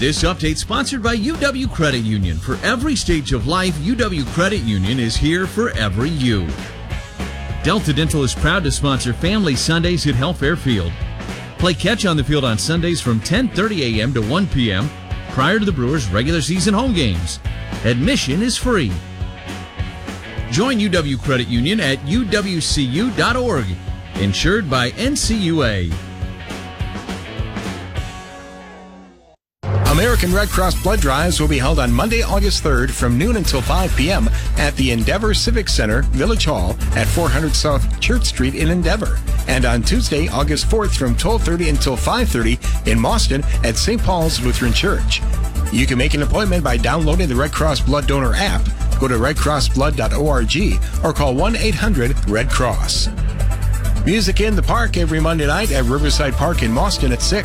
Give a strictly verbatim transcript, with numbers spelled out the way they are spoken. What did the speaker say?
This update sponsored by U W Credit Union. For every stage of life, U W Credit Union is here for every you. Delta Dental is proud to sponsor Family Sundays at Health Fairfield. Play catch on the field on Sundays from ten thirty a.m. to one p.m. prior to the Brewers' regular season home games. Admission is free. Join U W Credit Union at U W C U dot org. Insured by N C U A. American Red Cross blood drives will be held on Monday, August third from noon until five p.m. at the Endeavor Civic Center, Village Hall at four hundred South Church Street in Endeavor. And on Tuesday, August fourth from twelve thirty until five thirty in Mauston at Saint Paul's Lutheran Church. You can make an appointment by downloading the Red Cross Blood Donor app, go to red cross blood dot org, or call one eight hundred red cross. Music in the Park every Monday night at Riverside Park in Mauston at six.